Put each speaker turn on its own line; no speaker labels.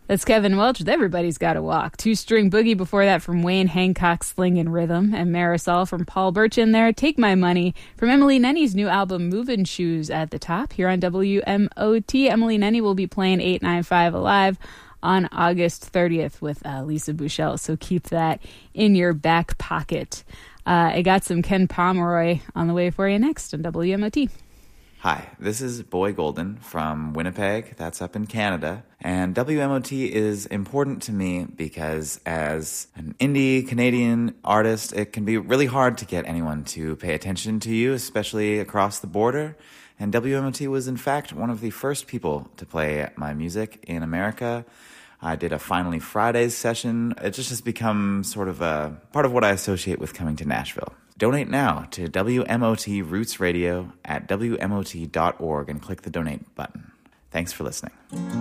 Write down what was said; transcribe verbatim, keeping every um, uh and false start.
That's Kevin Welch with Everybody's Gotta Walk. Two-String Boogie before that from Wayne Hancock, Sling and Rhythm. And Marisol from Paul Birch in there. Take My Money from Emily Nenny's new album, Movin' Shoes, at the top here on W M O T. Emily Nenny will be playing eight ninety-five Alive on August thirtieth with uh, Lisa Bouchel, so keep that in your back pocket. Uh, I got some Ken Pomeroy on the way for you next on W M O T.
Hi, this is Boy Golden from Winnipeg, that's up in Canada, and W M O T is important to me because as an indie Canadian artist, it can be really hard to get anyone to pay attention to you, especially across the border, and W M O T was in fact one of the first people to play my music in America. I did a Finally Fridays session. It just has become sort of a part of what I associate with coming to Nashville. Donate now to W M O T Roots Radio at W M O T dot org and click the donate button. Thanks for listening.